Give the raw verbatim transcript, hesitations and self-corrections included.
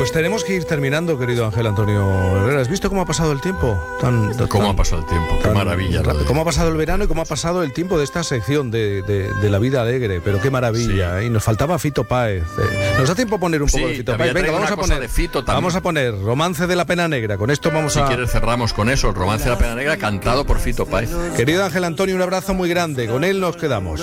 Pues tenemos que ir terminando, querido Ángel Antonio Herrera. ¿Has visto cómo ha pasado el tiempo? Tan, tan, ¿Cómo ha pasado el tiempo? Qué maravilla. Rápido. ¿Cómo ha pasado el verano y cómo ha pasado el tiempo de esta sección de, de, de La Vida Alegre? Pero qué maravilla, sí. ¿eh? Y nos faltaba Fito Páez. ¿eh? ¿Nos da tiempo a poner un poco sí, de Fito Páez? Venga, vamos a poner, de Fito vamos a poner Romance de la Pena Negra. Con esto vamos si a... Si quieres cerramos con eso, el Romance de la Pena Negra cantado por Fito Páez. Querido Ángel Antonio, un abrazo muy grande. Con él nos quedamos.